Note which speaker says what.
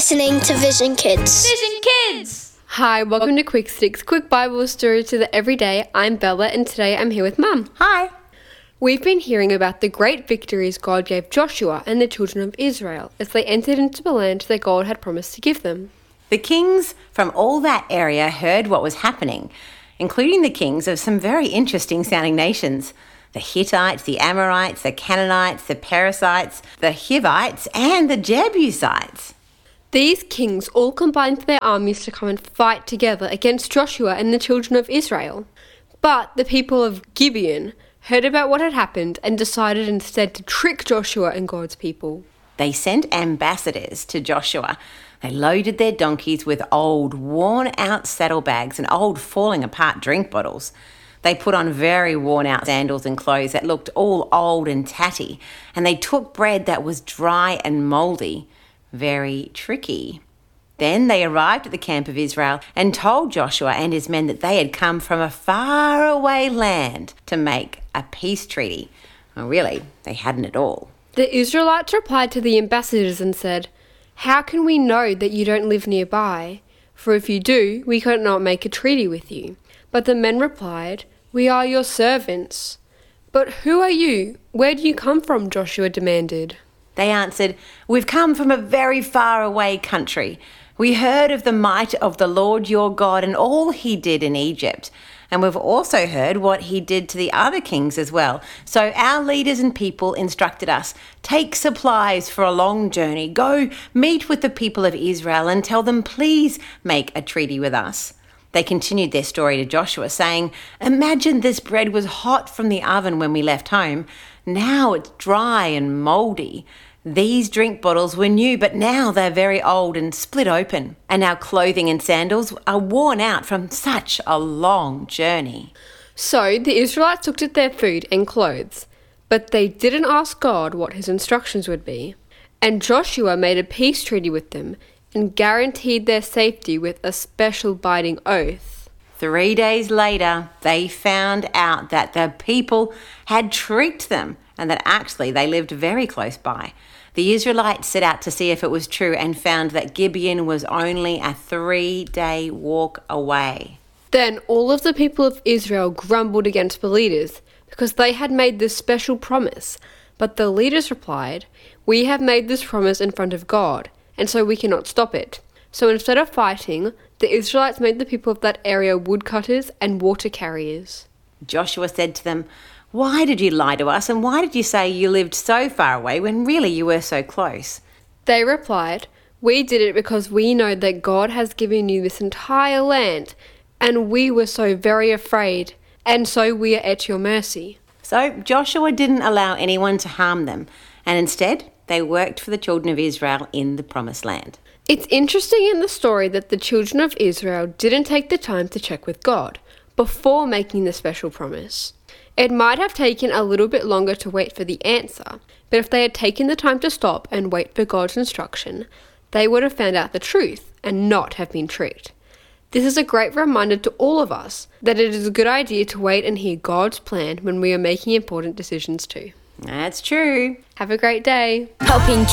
Speaker 1: listening to Vision Kids.
Speaker 2: Vision Kids!
Speaker 3: Hi, welcome to Quick Sticks, quick Bible story to the everyday. I'm Bella and today I'm here with Mum.
Speaker 2: Hi.
Speaker 3: We've been hearing about the great victories God gave Joshua and the children of Israel as they entered into the land that God had promised to give them.
Speaker 2: The kings from all that area heard what was happening, including the kings of some very interesting sounding nations. The Hittites, the Amorites, the Canaanites, the Perizzites, the Hivites, and the Jebusites.
Speaker 3: These kings all combined their armies to come and fight together against Joshua and the children of Israel. But the people of Gibeon heard about what had happened and decided instead to trick Joshua and God's people.
Speaker 2: They sent ambassadors to Joshua. They loaded their donkeys with old, worn-out saddlebags and old, falling-apart drink bottles. They put on very worn-out sandals and clothes that looked all old and tatty, and they took bread that was dry and mouldy. Very tricky. Then they arrived at the camp of Israel and told Joshua and his men that they had come from a faraway land to make a peace treaty. Well, really, they hadn't at all.
Speaker 3: The Israelites replied to the ambassadors and said, "How can we know that you don't live nearby? For if you do, we could not make a treaty with you." But the men replied, "We are your servants." "But who are you? Where do you come from?" Joshua demanded.
Speaker 2: They answered, "We've come from a very far away country. We heard of the might of the Lord your God and all he did in Egypt. And we've also heard what he did to the other kings as well. So our leaders and people instructed us, take supplies for a long journey, go meet with the people of Israel and tell them, please make a treaty with us." They continued their story to Joshua, saying, "Imagine this bread was hot from the oven when we left home. Now it's dry and mouldy. These drink bottles were new, but now they're very old and split open. And our clothing and sandals are worn out from such a long journey."
Speaker 3: So the Israelites looked at their food and clothes, but they didn't ask God what his instructions would be. And Joshua made a peace treaty with them and guaranteed their safety with a special binding oath.
Speaker 2: 3 days later, they found out that the people had tricked them and that actually they lived very close by. The Israelites set out to see if it was true and found that Gibeon was only a 3-day walk away.
Speaker 3: Then all of the people of Israel grumbled against the leaders because they had made this special promise. But the leaders replied, "We have made this promise in front of God, and so we cannot stop it." So instead of fighting, the Israelites made the people of that area woodcutters and water carriers.
Speaker 2: Joshua said to them, "Why did you lie to us, and why did you say you lived so far away when really you were so close?"
Speaker 3: They replied, "We did it because we know that God has given you this entire land, and we were so very afraid, and so we are at your mercy."
Speaker 2: So Joshua didn't allow anyone to harm them, and instead they worked for the children of Israel in the Promised Land.
Speaker 3: It's interesting in the story that the children of Israel didn't take the time to check with God before making the special promise. It might have taken a little bit longer to wait for the answer, but if they had taken the time to stop and wait for God's instruction, they would have found out the truth and not have been tricked. This is a great reminder to all of us that it is a good idea to wait and hear God's plan when we are making important decisions too.
Speaker 2: That's true.
Speaker 3: Have a great day.
Speaker 1: Helping